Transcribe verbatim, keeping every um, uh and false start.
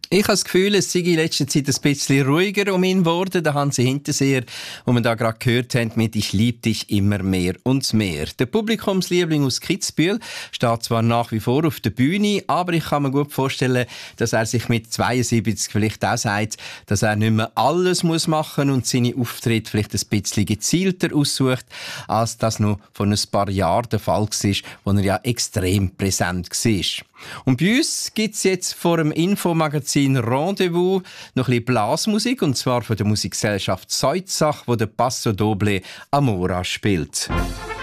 Ich habe das Gefühl, es sei in letzter Zeit ein bisschen ruhiger um ihn geworden. Der Hansi Hinterseher, wo wir da gerade gehört haben, mit «Ich lieb dich immer mehr und mehr». Der Publikumsliebling aus Kitzbühel steht zwar nach wie vor auf der Bühne, aber ich kann mir gut vorstellen, dass er sich mit zweiundsiebzig vielleicht auch sagt, dass er nicht mehr alles muss machen und seine Auftritte vielleicht ein bisschen gezielter aussucht, als das noch vor ein paar Jahren der Fall war, wo er ja extrem präsent war. Und bei uns gibt es jetzt vor dem Infomagazin Rendezvous noch ein bisschen Blasmusik, und zwar von der Musikgesellschaft Seutzach, wo der Passo Doble Amora spielt.